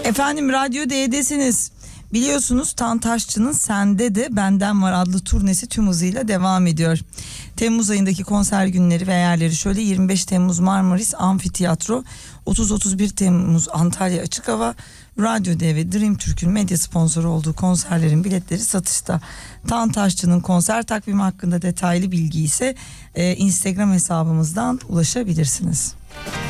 Efendim Radyo D'desiniz. Biliyorsunuz Tantaşçı'nın Sende de Benden Var adlı turnesi tüm hızıyla devam ediyor. Temmuz ayındaki konser günleri ve yerleri şöyle: 25 Temmuz Marmaris Amfiteyatro, 30-31 Temmuz Antalya Açık Hava. Radyo D ve Dream Türk'ün medya sponsoru olduğu konserlerin biletleri satışta. Tantaşçı'nın konser takvimi hakkında detaylı bilgi ise Instagram hesabımızdan ulaşabilirsiniz.